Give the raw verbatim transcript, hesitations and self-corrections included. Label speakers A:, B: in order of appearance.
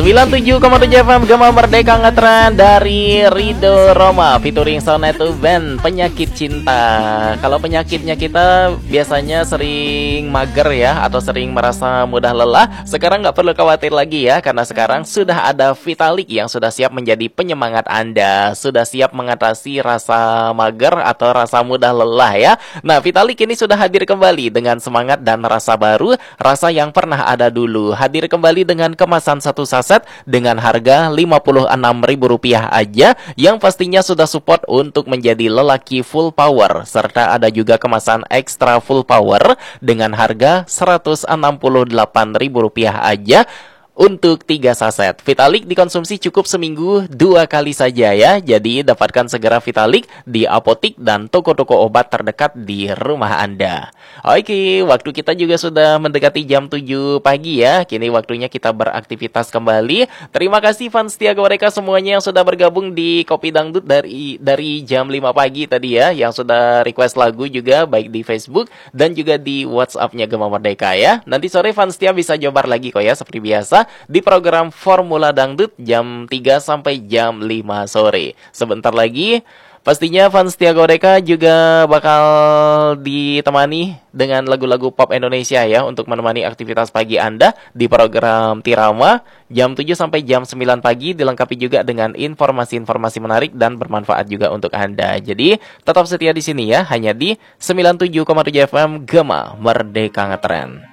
A: sembilan puluh tujuh koma tujuh F M Gema Merdeka Ngetren dari Rido Roma featuring Sonetu Band Penyakit Cinta. Kalau penyakitnya kita biasanya sering mager ya, atau sering merasa mudah lelah, sekarang nggak perlu khawatir lagi ya, karena sekarang sudah ada Vitalik yang sudah siap menjadi penyemangat Anda, sudah siap mengatasi rasa mager atau rasa mudah lelah ya. Nah, Vitalik ini sudah hadir kembali dengan semangat dan rasa baru, rasa yang pernah ada dulu. Hadir kembali dengan kemasan satu saset dengan harga lima puluh enam ribu rupiah aja, yang pastinya sudah support untuk menjadi lelaki full power, serta ada juga kemasan ekstra full power dengan harga seratus enam puluh delapan ribu rupiah aja untuk tiga saset. Vitalik dikonsumsi cukup seminggu dua kali saja ya. Jadi dapatkan segera Vitalik di apotik dan toko-toko obat terdekat di rumah Anda. Oke, waktu kita juga sudah mendekati jam tujuh pagi ya. Kini waktunya kita beraktivitas kembali. Terima kasih fans setia mereka semuanya yang sudah bergabung di Kopi Dangdut dari dari jam lima pagi tadi ya, yang sudah request lagu juga baik di Facebook dan juga di WhatsApp-nya Gema Merdeka ya. Nanti sore fans setia bisa jobar lagi kok ya, seperti biasa di program Formula Dangdut jam tiga sampai jam lima sore. Sebentar lagi pastinya fans setia Goreka juga bakal ditemani dengan lagu-lagu pop Indonesia ya, untuk menemani aktivitas pagi Anda di program Tirama jam tujuh sampai jam sembilan pagi, dilengkapi juga dengan informasi-informasi menarik dan bermanfaat juga untuk Anda. Jadi tetap setia di sini ya, hanya di sembilan puluh tujuh koma tujuh F M Gema Merdeka Ngetren.